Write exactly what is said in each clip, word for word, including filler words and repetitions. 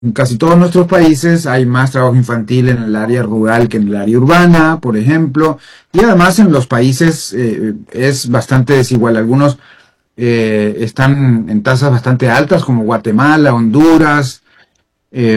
en casi todos nuestros países hay más trabajo infantil en el área rural que en el área urbana, por ejemplo, y además en los países eh, es bastante desigual. Algunos eh, están en tasas bastante altas, como Guatemala, Honduras, eh,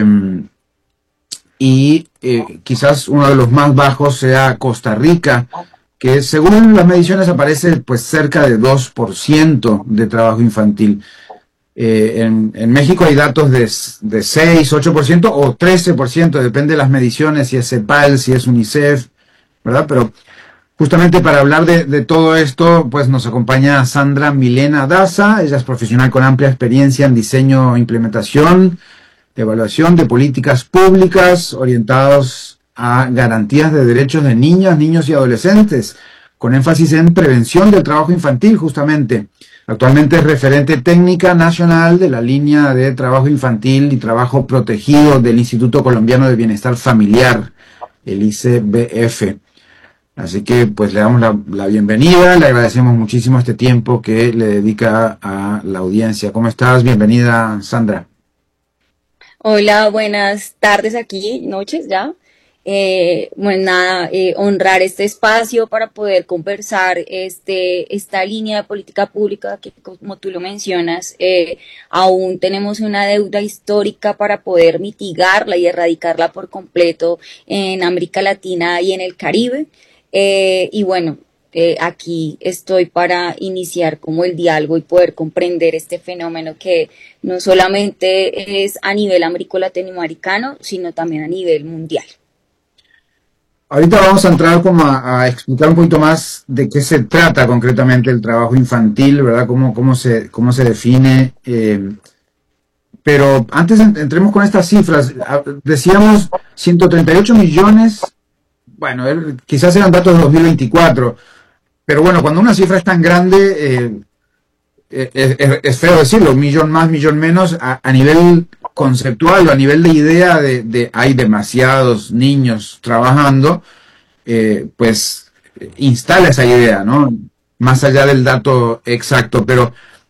y eh, quizás uno de los más bajos sea Costa Rica, que según las mediciones aparece pues cerca de dos por ciento de trabajo infantil. Eh, en, en México hay datos de, de seis, ocho por ciento o trece por ciento, depende de las mediciones, si es CEPAL, si es UNICEF, ¿verdad? Pero justamente para hablar de, de todo esto, pues nos acompaña Sandra Milena Daza. Ella es profesional con amplia experiencia en diseño e implementación, evaluación de políticas públicas orientados a garantías de derechos de niñas, niños y adolescentes, con énfasis en prevención del trabajo infantil, justamente. Actualmente es referente técnica nacional de la línea de trabajo infantil y trabajo protegido del Instituto Colombiano de Bienestar Familiar, el I C B F. Así que pues le damos la, la bienvenida, le agradecemos muchísimo este tiempo que le dedica a la audiencia. ¿Cómo estás? Bienvenida, Sandra. Hola, buenas tardes aquí, noches ya. Eh, bueno, nada, eh, honrar este espacio para poder conversar este, esta línea de política pública que, como tú lo mencionas, eh, aún tenemos una deuda histórica para poder mitigarla y erradicarla por completo en América Latina y en el Caribe. Eh, y bueno, eh, aquí estoy para iniciar como el diálogo y poder comprender este fenómeno que no solamente es a nivel américo-latinoamericano, sino también a nivel mundial. Ahorita vamos a entrar como a, a explicar un poquito más de qué se trata concretamente el trabajo infantil, ¿verdad? Cómo, cómo se, cómo se define. Eh, pero antes entremos con estas cifras. Decíamos ciento treinta y ocho millones, bueno, eh, quizás eran datos de dos mil veinticuatro, pero bueno, cuando una cifra es tan grande, eh, es, es, es feo decirlo, un millón más, millón menos, a, a nivel conceptual o a nivel de idea de, de hay demasiados niños trabajando, eh, pues instala esa idea, ¿no? Más allá del dato exacto, pero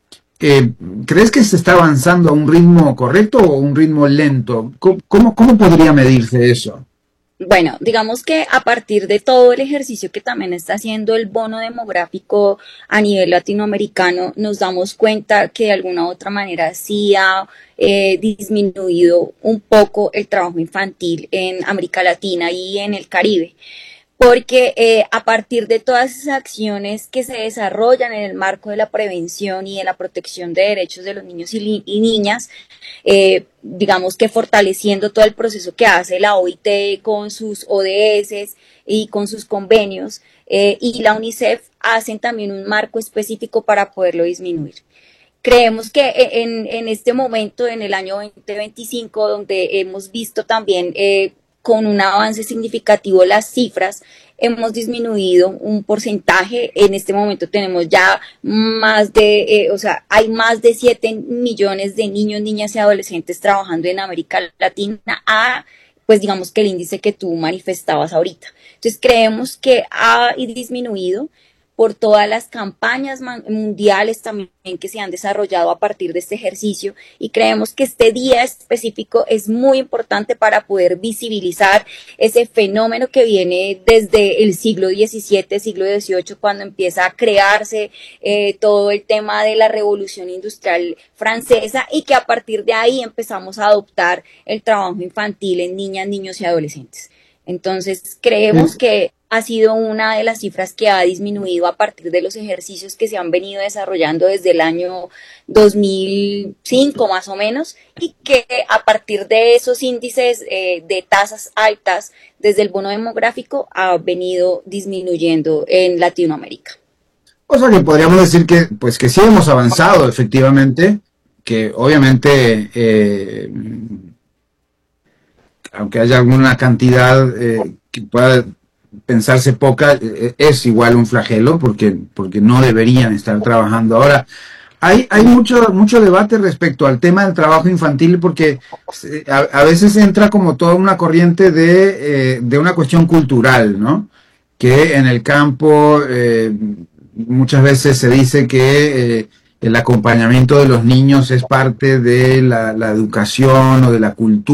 eh, ¿crees que se está avanzando a un ritmo correcto o un ritmo lento? ¿Cómo, cómo, cómo podría medirse eso? Bueno, digamos que a partir de todo el ejercicio que también está haciendo el bono demográfico a nivel latinoamericano, nos damos cuenta que de alguna u otra manera sí ha eh, disminuido un poco el trabajo infantil en América Latina y en el Caribe. Porque eh, a partir de todas esas acciones que se desarrollan en el marco de la prevención y de la protección de derechos de los niños y, y niñas, eh, digamos que fortaleciendo todo el proceso que hace la O I T con sus O D S y con sus convenios, eh, y la UNICEF hacen también un marco específico para poderlo disminuir. Creemos que en, en este momento, en el año veinte veinticinco, donde hemos visto también eh, con un avance significativo las cifras, hemos disminuido un porcentaje. En este momento tenemos ya más de, eh, o sea, hay más de siete millones de niños, niñas y adolescentes trabajando en América Latina a, pues digamos que el índice que tú manifestabas ahorita. Entonces creemos que ha disminuido por todas las campañas mundiales también que se han desarrollado a partir de este ejercicio, y creemos que este día específico es muy importante para poder visibilizar ese fenómeno que viene desde el siglo diecisiete, siglo dieciocho, cuando empieza a crearse eh, todo el tema de la revolución industrial francesa, y que a partir de ahí empezamos a adoptar el trabajo infantil en niñas, niños y adolescentes. Entonces creemos que ha sido una de las cifras que ha disminuido a partir de los ejercicios que se han venido desarrollando desde el año dos mil cinco más o menos, y que a partir de esos índices eh, de tasas altas desde el bono demográfico ha venido disminuyendo en Latinoamérica. O sea que podríamos decir que, pues que sí hemos avanzado efectivamente, que obviamente, eh, aunque haya alguna cantidad eh, que pueda pensarse poca, es igual un flagelo porque, porque no deberían estar trabajando. Ahora, hay, hay mucho, mucho debate respecto al tema del trabajo infantil porque a, a veces entra como toda una corriente de, eh, de una cuestión cultural, ¿no? Que en el campo eh, muchas veces se dice que eh, el acompañamiento de los niños es parte de la, la educación o de la cultura